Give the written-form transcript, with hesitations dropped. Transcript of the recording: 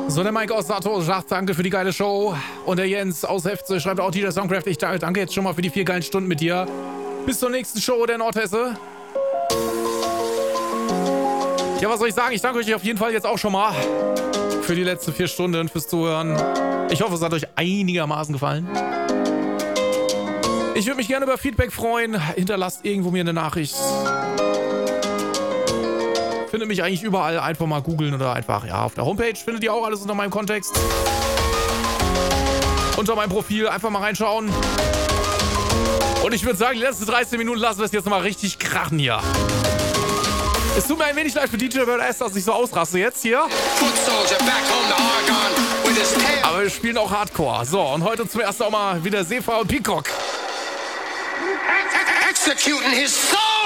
So, der Mike aus Sato sagt danke für die geile Show. Und der Jens aus Hefze schreibt auch, DJ Songcraft, ich danke jetzt schon mal für die 4 geilen Stunden mit dir. Bis zur nächsten Show, der Nordhesse. Ja, was soll ich sagen? Ich danke euch auf jeden Fall jetzt auch schon mal für die letzten 4 Stunden, fürs Zuhören. Ich hoffe, es hat euch einigermaßen gefallen. Ich würde mich gerne über Feedback freuen. Hinterlasst irgendwo mir eine Nachricht. Findet mich eigentlich überall. Einfach mal googeln oder einfach, ja, auf der Homepage findet ihr auch alles unter meinem Kontext. Unter meinem Profil. Einfach mal reinschauen. Und ich würde sagen, die letzten 13 Minuten lassen wir es jetzt nochmal richtig krachen hier. Es tut mir ein wenig leid für DJ Bird S, dass ich so ausraste jetzt hier. Aber wir spielen auch Hardcore. So, und heute zum ersten Mal wieder Sefa und Peacock. Executing his soul!